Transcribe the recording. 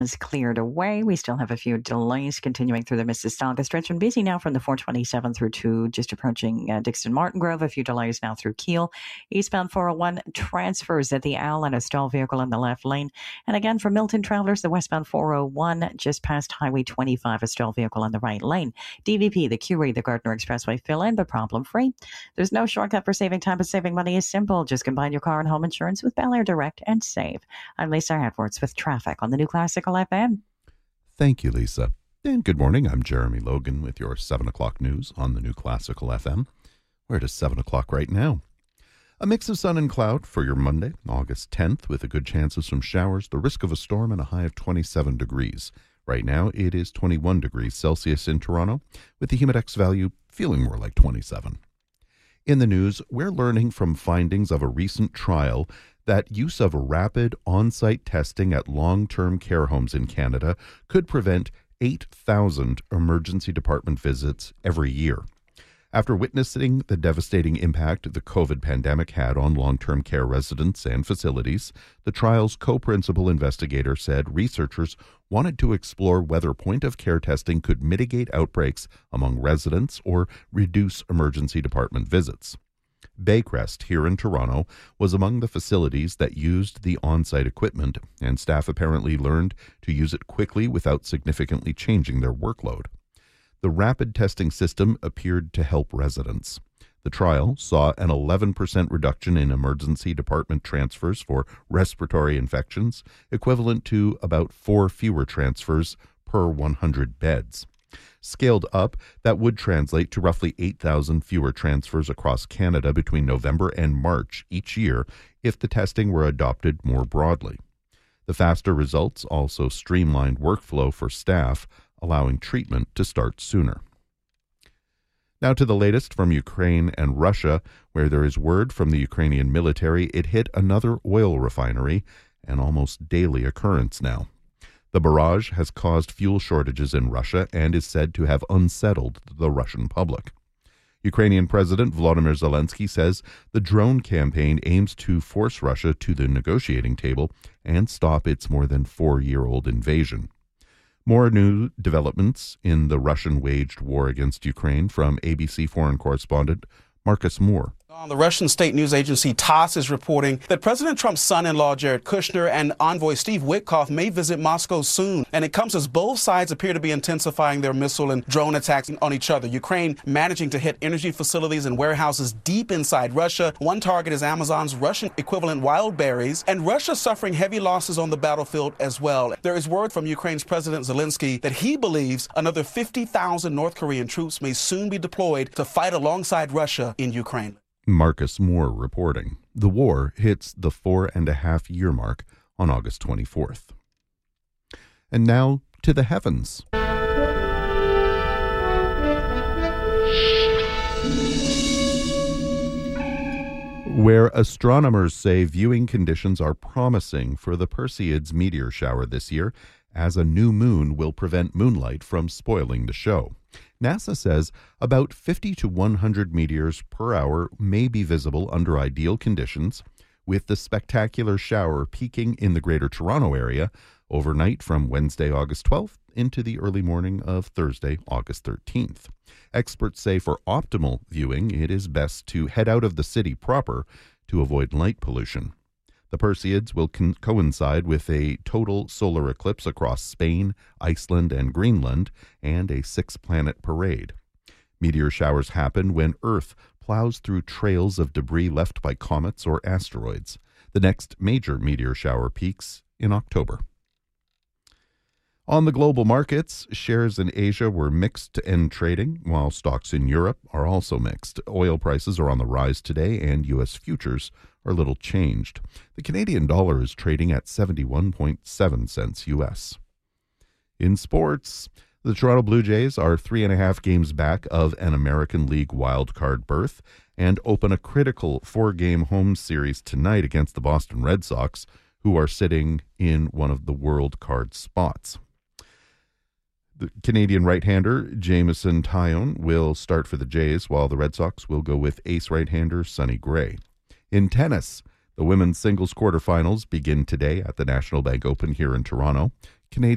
is cleared away. We still have a few delays continuing through the Mississauga stretch and busy now from the 427 through to just approaching Dixon Martin Grove. A few delays now through Kiel. Eastbound 401 transfers at the Owl and a stall vehicle in the left lane. And again, for Milton travelers, the westbound 401 just past Highway 25, a stall vehicle in the right lane. DVP, the Curie, the Gardner Expressway fill in, but problem free. There's no shortcut for saving time, but saving money is simple. Just combine your car and home insurance with Bel Air Direct and save. I'm Lisa Edwards with traffic on the New Classical FM. Thank you, Lisa. And good morning. I'm Jeremy Logan with your 7 o'clock news on the New Classical FM. We're at 7 o'clock right now. A mix of sun and cloud for your Monday, August 10th, with a good chance of some showers, the risk of a storm, and a high of 27 degrees. Right now, it is 21 degrees Celsius in Toronto, with the humidex value feeling more like 27. In the news, we're learning from findings of a recent trial that use of rapid on-site testing at long-term care homes in Canada could prevent 8,000 emergency department visits every year. After witnessing the devastating impact the COVID pandemic had on long-term care residents and facilities, the trial's co-principal investigator said researchers wanted to explore whether point-of-care testing could mitigate outbreaks among residents or reduce emergency department visits. Baycrest here in Toronto was among the facilities that used the on-site equipment, and staff apparently learned to use it quickly without significantly changing their workload. The rapid testing system appeared to help residents. The trial saw an 11% reduction in emergency department transfers for respiratory infections, equivalent to about 4 fewer transfers per 100 beds. Scaled up, that would translate to roughly 8,000 fewer transfers across Canada between November and March each year if the testing were adopted more broadly. The faster results also streamlined workflow for staff, allowing treatment to start sooner. Now to the latest from Ukraine and Russia, where there is word from the Ukrainian military it hit another oil refinery, an almost daily occurrence now. The barrage has caused fuel shortages in Russia and is said to have unsettled the Russian public. Ukrainian President Volodymyr Zelensky says the drone campaign aims to force Russia to the negotiating table and stop its more than 4-year-old invasion. More new developments in the Russian-waged war against Ukraine from ABC foreign correspondent Marcus Moore. The Russian state news agency TASS is reporting that President Trump's son-in-law Jared Kushner and envoy Steve Witkoff may visit Moscow soon. And it comes as both sides appear to be intensifying their missile and drone attacks on each other. Ukraine managing to hit energy facilities and warehouses deep inside Russia. One target is Amazon's Russian equivalent Wildberries. And Russia suffering heavy losses on the battlefield as well. There is word from Ukraine's President Zelensky that he believes another 50,000 North Korean troops may soon be deployed to fight alongside Russia in Ukraine. Marcus Moore reporting. The war hits the 4.5-year mark on August 24th. And now to the heavens. Where astronomers say viewing conditions are promising for the Perseids meteor shower this year, as a new moon will prevent moonlight from spoiling the show. NASA says about 50 to 100 meteors per hour may be visible under ideal conditions, with the spectacular shower peaking in the Greater Toronto area overnight from Wednesday, August 12th into the early morning of Thursday, August 13th. Experts say for optimal viewing, it is best to head out of the city proper to avoid light pollution. The Perseids will coincide with a total solar eclipse across Spain, Iceland, and Greenland, and a 6-planet parade. Meteor showers happen when Earth plows through trails of debris left by comets or asteroids. The next major meteor shower peaks in October. On the global markets, shares in Asia were mixed to end trading, while stocks in Europe are also mixed. Oil prices are on the rise today, and U.S. futures are little changed. The Canadian dollar is trading at 71.7 cents U.S. In sports, the Toronto Blue Jays are 3.5 games back of an American League wildcard berth and open a critical 4-game home series tonight against the Boston Red Sox, who are sitting in one of the wild card spots. The Canadian right-hander Jameson Taillon will start for the Jays, while the Red Sox will go with ace right-hander Sonny Gray. In tennis, the women's singles quarterfinals begin today at the National Bank Open here in Toronto. Canadian